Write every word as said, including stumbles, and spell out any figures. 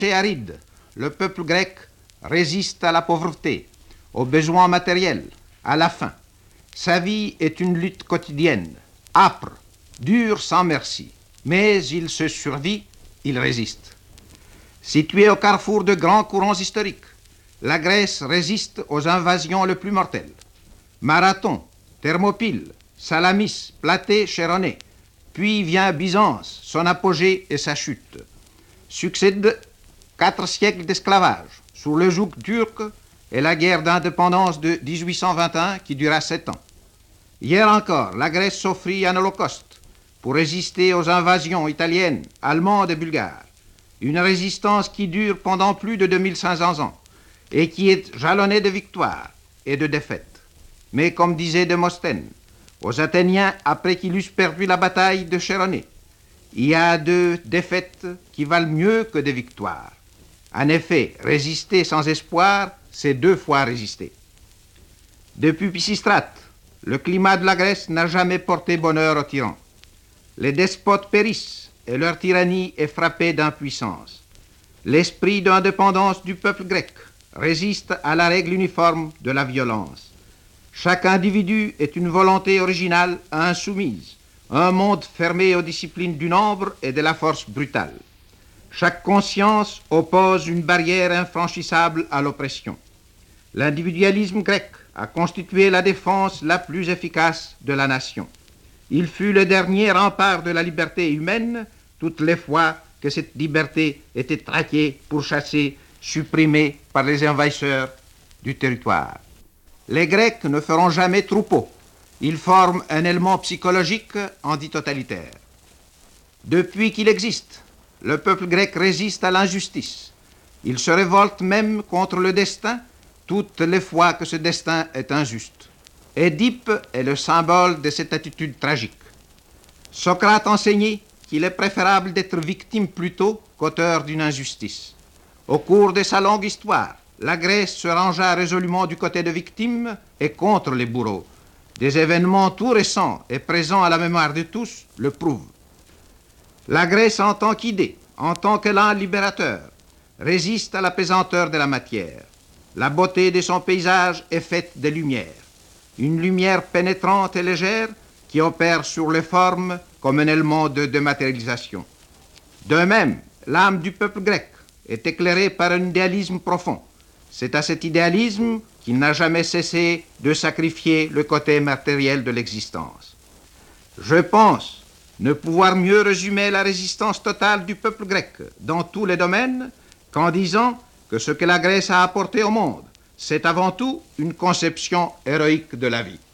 et aride, le peuple grec résiste à la pauvreté, aux besoins matériels, à la faim. Sa vie est une lutte quotidienne, âpre, dure sans merci. Mais il se survit, il résiste. Située au carrefour de grands courants historiques, la Grèce résiste aux invasions les plus mortelles. Marathon, Thermopyle, Salamis, Platée, Chéronée. Puis vient Byzance, son apogée et sa chute. Succèdent quatre siècles d'esclavage sous le joug turc et la guerre d'indépendance de dix-huit cent vingt et un qui dura sept ans. Hier encore, la Grèce s'offrit un holocauste pour résister aux invasions italiennes, allemandes et bulgares. Une résistance qui dure pendant plus de deux mille cinq cents ans et qui est jalonnée de victoires et de défaites. Mais comme disait Démosthène aux Athéniens après qu'ils eussent perdu la bataille de Chéronée, il y a deux défaites qui valent mieux que des victoires. En effet, résister sans espoir, c'est deux fois résister. Depuis Pisistrate, le climat de la Grèce n'a jamais porté bonheur aux tyrans. Les despotes périssent et leur tyrannie est frappée d'impuissance. L'esprit d'indépendance du peuple grec résiste à la règle uniforme de la violence. Chaque individu est une volonté originale insoumise, un monde fermé aux disciplines du nombre et de la force brutale. Chaque conscience oppose une barrière infranchissable à l'oppression. L'individualisme grec a constitué la défense la plus efficace de la nation. Il fut le dernier rempart de la liberté humaine toutes les fois que cette liberté était traquée, pourchassée, supprimée par les envahisseurs du territoire. Les Grecs ne feront jamais troupeau. Ils forment un élément psychologique antitotalitaire. Depuis qu'il existe, le peuple grec résiste à l'injustice. Il se révolte même contre le destin toutes les fois que ce destin est injuste. Édipe est le symbole de cette attitude tragique. Socrate enseignait qu'il est préférable d'être victime plutôt qu'auteur d'une injustice. Au cours de sa longue histoire, la Grèce se rangea résolument du côté de victimes et contre les bourreaux. Des événements tout récents et présents à la mémoire de tous le prouvent. La Grèce en tant qu'idée, en tant qu'élan libérateur, résiste à la pesanteur de la matière. La beauté de son paysage est faite de lumière. Une lumière pénétrante et légère qui opère sur les formes comme un élément de dématérialisation. De même, l'âme du peuple grec est éclairée par un idéalisme profond. C'est à cet idéalisme qu'il n'a jamais cessé de sacrifier le côté matériel de l'existence. Je pense ne pouvoir mieux résumer la résistance totale du peuple grec dans tous les domaines qu'en disant que ce que la Grèce a apporté au monde, c'est avant tout une conception héroïque de la vie.